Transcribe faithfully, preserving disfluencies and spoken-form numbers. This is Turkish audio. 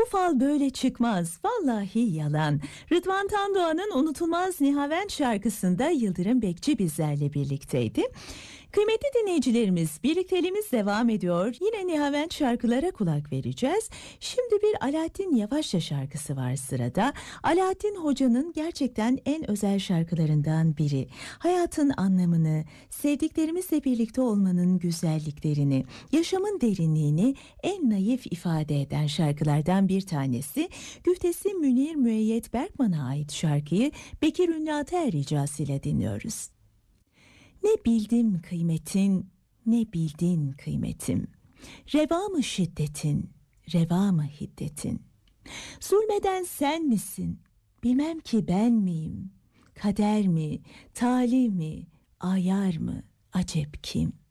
Bu fal böyle çıkmaz, vallahi yalan. Rıdvan Tandoğan'ın unutulmaz Nihavent şarkısında Yıldırım Bekçi bizlerle birlikteydi. Kıymetli dinleyicilerimiz, birlikteliğimiz devam ediyor. Yine Nihavent şarkılara kulak vereceğiz. Şimdi bir Alaaddin Yavaşça şarkısı var sırada. Alaaddin Hoca'nın gerçekten en özel şarkılarından biri. Hayatın anlamını, sevdiklerimizle birlikte olmanın güzelliklerini, yaşamın derinliğini en naif ifade eden şarkılardan bir tanesi. Güftesi Münir Müeyyet Berkman'a ait şarkıyı Bekir Ünlü Ater ricasıyla dinliyoruz. Ne bildim kıymetin, ne bildin kıymetim. Reva mı şiddetin, reva mı hiddetin? Zulmeden sen misin, bilmem ki ben miyim? Kader mi, talih mi, ayar mı, acep kim?